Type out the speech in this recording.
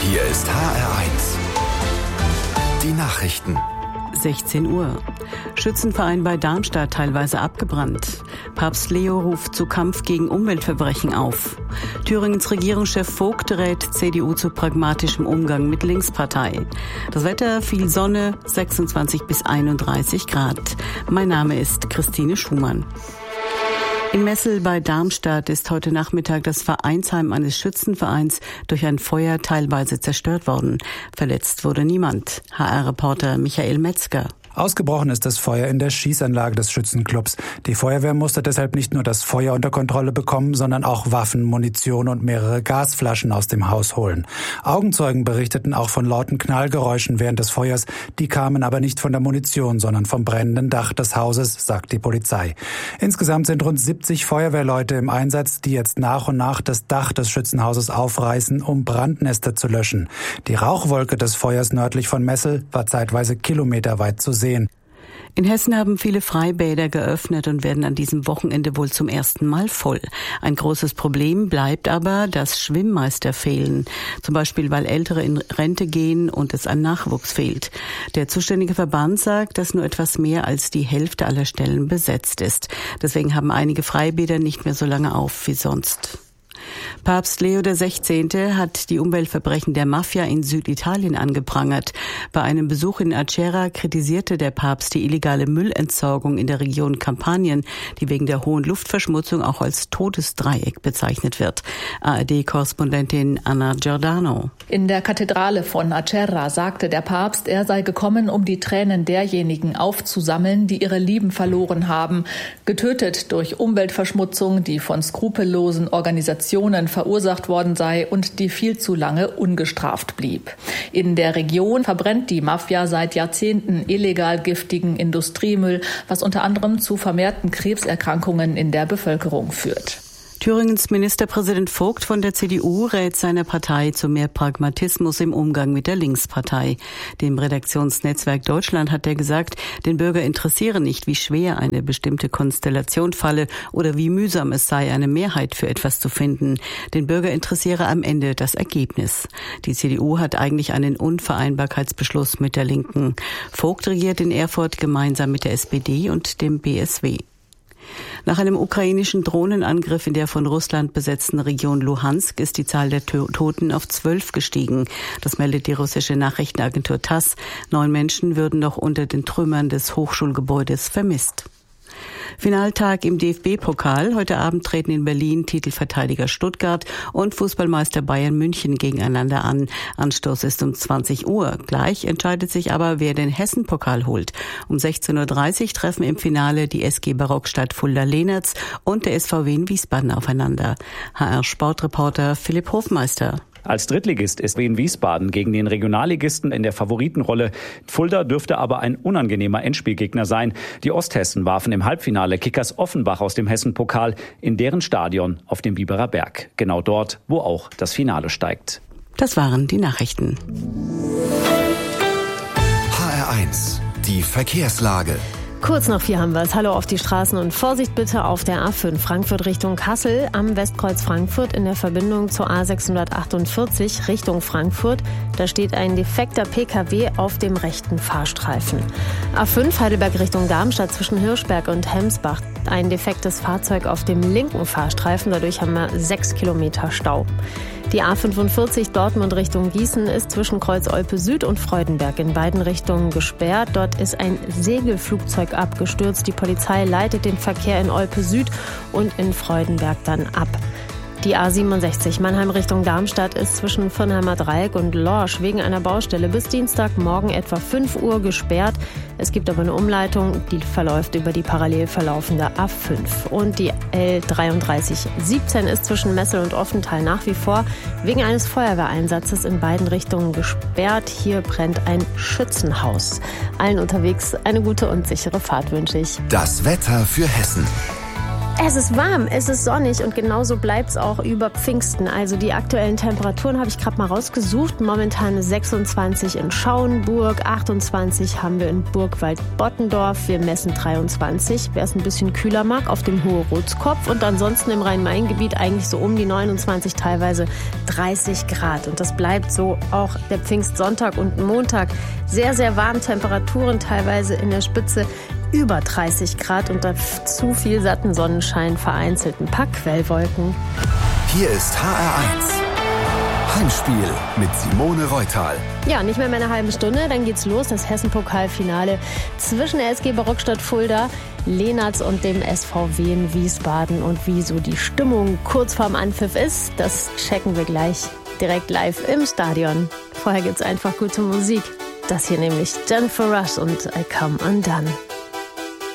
Hier ist HR1. Die Nachrichten. 16 Uhr. Schützenverein bei Darmstadt teilweise abgebrannt. Papst Leo ruft zu Kampf gegen Umweltverbrechen auf. Thüringens Regierungschef Vogt rät CDU zu pragmatischem Umgang mit Linkspartei. Das Wetter, viel Sonne, 26 bis 31 Grad. Mein Name ist Christine Schumann. In Messel bei Darmstadt ist heute Nachmittag das Vereinsheim eines Schützenvereins durch ein Feuer teilweise zerstört worden. Verletzt wurde niemand. HR-Reporter Michael Metzger. Ausgebrochen ist das Feuer in der Schießanlage des Schützenclubs. Die Feuerwehr musste deshalb nicht nur das Feuer unter Kontrolle bekommen, sondern auch Waffen, Munition und mehrere Gasflaschen aus dem Haus holen. Augenzeugen berichteten auch von lauten Knallgeräuschen während des Feuers. Die kamen aber nicht von der Munition, sondern vom brennenden Dach des Hauses, sagt die Polizei. Insgesamt sind rund 70 Feuerwehrleute im Einsatz, die jetzt nach und nach das Dach des Schützenhauses aufreißen, um Brandnester zu löschen. Die Rauchwolke des Feuers nördlich von Messel war zeitweise kilometerweit zu sehen. In Hessen haben viele Freibäder geöffnet und werden an diesem Wochenende wohl zum ersten Mal voll. Ein großes Problem bleibt aber, dass Schwimmmeister fehlen. Zum Beispiel, weil Ältere in Rente gehen und es an Nachwuchs fehlt. Der zuständige Verband sagt, dass nur etwas mehr als die Hälfte aller Stellen besetzt ist. Deswegen haben einige Freibäder nicht mehr so lange auf wie sonst. Papst Leo XVI. Hat die Umweltverbrechen der Mafia in Süditalien angeprangert. Bei einem Besuch in Acerra kritisierte der Papst die illegale Müllentsorgung in der Region Kampanien, die wegen der hohen Luftverschmutzung auch als Todesdreieck bezeichnet wird. ARD-Korrespondentin Anna Giordano. In der Kathedrale von Acerra sagte der Papst, er sei gekommen, um die Tränen derjenigen aufzusammeln, die ihre Lieben verloren haben, getötet durch Umweltverschmutzung, die von skrupellosen Organisationen verursacht worden sei und die viel zu lange ungestraft blieb. In der Region verbrennt die Mafia seit Jahrzehnten illegal giftigen Industriemüll, was unter anderem zu vermehrten Krebserkrankungen in der Bevölkerung führt. Thüringens Ministerpräsident Vogt von der CDU rät seiner Partei zu mehr Pragmatismus im Umgang mit der Linkspartei. Dem Redaktionsnetzwerk Deutschland hat er gesagt, den Bürger interessiere nicht, wie schwer eine bestimmte Konstellation falle oder wie mühsam es sei, eine Mehrheit für etwas zu finden. Den Bürger interessiere am Ende das Ergebnis. Die CDU hat eigentlich einen Unvereinbarkeitsbeschluss mit der Linken. Vogt regiert in Erfurt gemeinsam mit der SPD und dem BSW. Nach einem ukrainischen Drohnenangriff in der von Russland besetzten Region Luhansk ist die Zahl der Toten auf 12 gestiegen. Das meldet die russische Nachrichtenagentur TASS. 9 Menschen würden noch unter den Trümmern des Hochschulgebäudes vermisst. Finaltag im DFB-Pokal. Heute Abend treten in Berlin Titelverteidiger Stuttgart und Fußballmeister Bayern München gegeneinander an. Anstoß ist um 20 Uhr. Gleich entscheidet sich aber, wer den Hessen-Pokal holt. Um 16.30 Uhr treffen im Finale die SG Barockstadt Fulda-Lehnertz und der SVW in Wiesbaden aufeinander. HR-Sportreporter Philipp Hofmeister. Als Drittligist ist Wien Wiesbaden gegen den Regionalligisten in der Favoritenrolle. Fulda dürfte aber ein unangenehmer Endspielgegner sein. Die Osthessen warfen im Halbfinale Kickers Offenbach aus dem Hessen-Pokal in deren Stadion auf dem Biberer Berg. Genau dort, wo auch das Finale steigt. Das waren die Nachrichten. HR1, die Verkehrslage. Kurz nach 4 haben wir es. Hallo auf die Straßen und Vorsicht bitte auf der A5 Frankfurt Richtung Kassel am Westkreuz Frankfurt in der Verbindung zur A648 Richtung Frankfurt. Da steht ein defekter PKW auf dem rechten Fahrstreifen. A5 Heidelberg Richtung Darmstadt zwischen Hirschberg und Hemsbach. Ein defektes Fahrzeug auf dem linken Fahrstreifen. Dadurch haben wir 6 Kilometer Stau. Die A45 Dortmund Richtung Gießen ist zwischen Kreuz Olpe Süd und Freudenberg in beiden Richtungen gesperrt. Dort ist ein Segelflugzeug abgestürzt. Die Polizei leitet den Verkehr in Olpe Süd und in Freudenberg dann ab. Die A67 Mannheim Richtung Darmstadt ist zwischen Firnheimer Dreieck und Lorsch wegen einer Baustelle bis Dienstagmorgen etwa 5 Uhr gesperrt. Es gibt aber eine Umleitung, die verläuft über die parallel verlaufende A5. Und die L3317 ist zwischen Messel und Offenthal nach wie vor wegen eines Feuerwehreinsatzes in beiden Richtungen gesperrt. Hier brennt ein Schützenhaus. Allen unterwegs eine gute und sichere Fahrt wünsche ich. Das Wetter für Hessen. Es ist warm, es ist sonnig und genauso bleibt es auch über Pfingsten. Also die aktuellen Temperaturen habe ich gerade mal rausgesucht. Momentan 26 in Schauenburg, 28 haben wir in Burgwald-Bottendorf. Wir messen 23, wer es ein bisschen kühler mag, auf dem Hohe Rotskopf. Und ansonsten im Rhein-Main-Gebiet eigentlich so um die 29, teilweise 30 Grad. Und das bleibt so auch der Pfingstsonntag und Montag. Sehr, sehr warm, Temperaturen teilweise in der Spitze über 30 Grad und zu viel satten Sonnenschein, vereinzelt ein paar Quellwolken. Hier ist HR1 Heimspiel mit Simone Reutal. Ja, nicht mehr eine halbe Stunde, dann geht's los, das Hessen-Pokal-Finale zwischen der SG Barockstadt Fulda, Lehnertz und dem SVW in Wiesbaden. Und wie so die Stimmung kurz vorm Anpfiff ist, das checken wir gleich direkt live im Stadion. Vorher gibt's einfach gute Musik. Das hier nämlich Jennifer Rush und I Come Undone.